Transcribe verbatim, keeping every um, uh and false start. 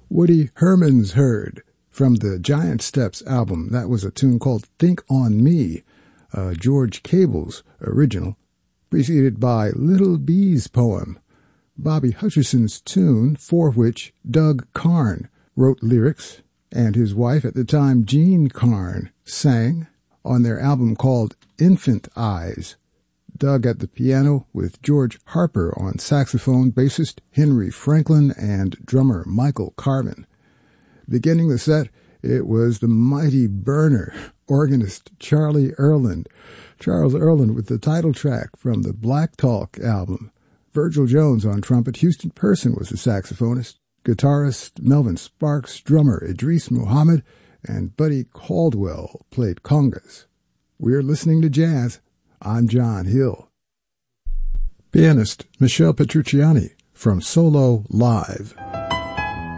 Woody Herman's Herd from the Giant Steps album. That was a tune called Think on Me, uh, George Cable's original, preceded by Little Bee's poem, Bobby Hutcherson's tune, for which Doug Carn wrote lyrics, and his wife at the time, Jean Carn, sang on their album called Infant Eyes. Doug at the piano with George Harper on saxophone, bassist Henry Franklin, and drummer Michael Carvin. Beginning the set, it was the mighty burner organist Charlie Earland, Charles Earland with the title track from the Black Talk album. Virgil Jones on trumpet, Houston Person was the saxophonist, guitarist Melvin Sparks, drummer Idris Muhammad, and Buddy Caldwell played congas. We're listening to jazz. I'm John Hill. Pianist Michelle Petrucciani from Solo Live.